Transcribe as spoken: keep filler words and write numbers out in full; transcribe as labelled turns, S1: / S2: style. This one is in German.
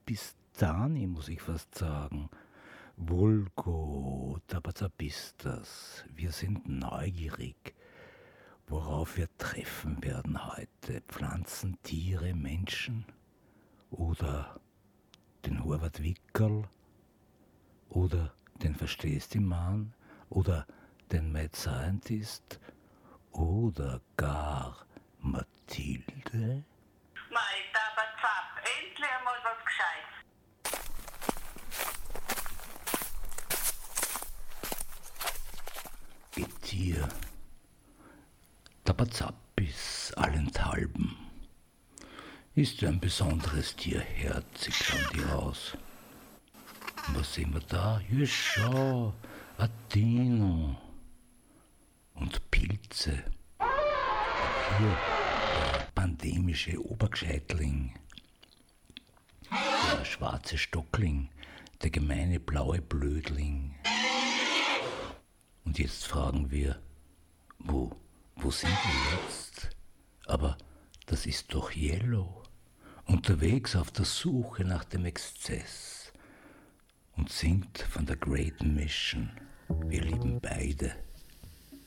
S1: Pistani, muss ich fast sagen. Vulgo Tabazabistas. Wir sind neugierig, worauf wir treffen werden heute. Pflanzen, Tiere, Menschen oder den Horvath Wickerl oder den Verstehst du Mann oder den Mad Scientist oder gar Mathilde?
S2: Mei, Tabazab, endlich einmal was Gescheites.
S1: Getier. Tabazapis allenthalben. Ist ein besonderes Tier, herzig schauen die aus. Und was sehen wir da? Ja, schau, ein Dino. Und Pilze. Hier, der pandemische Obergescheitling. Der schwarze Stockling. Der gemeine blaue Blödling. Und jetzt fragen wir, wo, wo sind wir jetzt? Aber das ist doch Yellow. Unterwegs auf der Suche nach dem Exzess. Und singt von der Great Mission. Wir lieben beide.